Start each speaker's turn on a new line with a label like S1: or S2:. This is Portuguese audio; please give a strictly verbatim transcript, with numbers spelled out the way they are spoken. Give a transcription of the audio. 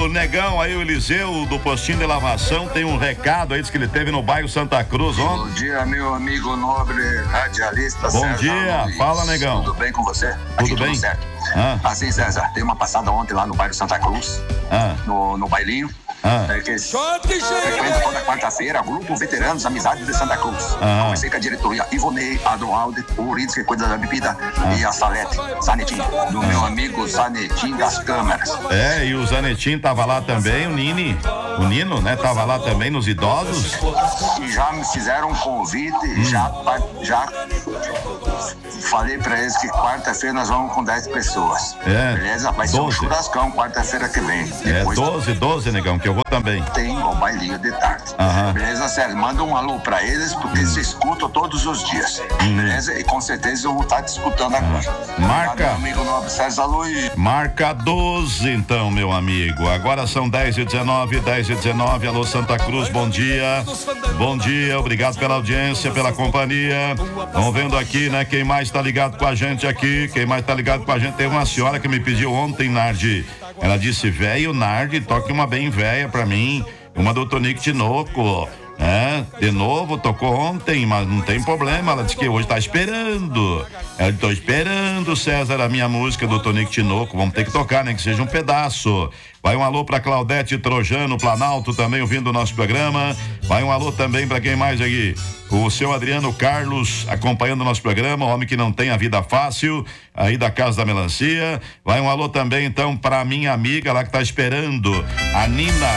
S1: O Negão aí, o Eliseu do Postinho de Lavação, tem um recado aí, diz que ele teve no bairro Santa Cruz ontem.
S2: Bom dia, meu amigo nobre radialista
S1: Bom
S2: César
S1: dia,
S2: Luiz.
S1: Fala, Negão.
S2: Tudo bem com você?
S1: Tudo
S2: Aqui
S1: bem?
S2: Tudo certo.
S1: Ah.
S2: Assim, César, tem uma passada ontem lá no bairro Santa Cruz,
S1: Ah.
S2: no, no bailinho.
S1: Ah.
S2: É que frequento toda quarta-feira, Grupo Veteranos Amizades de Santa Cruz.
S1: Ah.
S2: Conversei com a diretoria Ivonei, Adroaldo, o Urides, que cuida da bebida,
S1: Ah.
S2: e a Salete, Zanetim, do meu amigo Zanetim das câmeras.
S1: É, e o Zanetim tava lá também, o Nini, o Nino, né, tava lá também nos idosos.
S2: E já me fizeram um convite,
S1: Hum.
S2: já, já falei pra eles que quarta-feira nós vamos com dez pessoas.
S1: É,
S2: Beleza? Vai ser um
S1: doze.
S2: churrascão quarta-feira que vem.
S1: É,
S2: Depois
S1: doze, doze, Negão, que eu vou também.
S2: tem o bailinho de tarde.
S1: Aham.
S2: Beleza, Sérgio? Manda um alô pra eles, porque eles escutam todos os dias. Beleza? E com certeza eu vou estar te escutando agora.
S1: Marca.
S2: Obrigado, meu amigo nobre César Luiz.
S1: Marca doze, então, meu amigo. Agora são dez e dezenove, dez e dezenove. Alô, Santa Cruz, bom dia. Bom dia, obrigado pela audiência, pela companhia. Vamos vendo aqui, né, quem mais tá ligado com a gente aqui. Quem mais tá ligado com a gente. Tem uma senhora que me pediu ontem, Nardi. Ela disse, velho, Nardi, toque uma bem velha pra mim. Uma do Tonico Tinoco. É, de novo, tocou ontem, mas não tem problema. Ela disse que hoje tá esperando. Ela disse, tô esperando, César, a minha música do Tonico Tinoco. Vamos ter que tocar, né? Que seja um pedaço. Vai um alô pra Claudete Trojano, Planalto, também ouvindo o nosso programa. Vai um alô também pra quem mais aqui? O seu Adriano Carlos, acompanhando o nosso programa, o homem que não tem a vida fácil, aí da Casa da Melancia. Vai um alô também, então, pra minha amiga lá que tá esperando, a Nina,